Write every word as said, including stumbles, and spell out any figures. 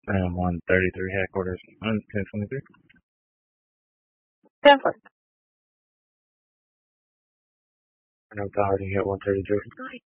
And one thirty-three headquarters. one ten twenty-three. ten four. I know it's already hit one thirty-two.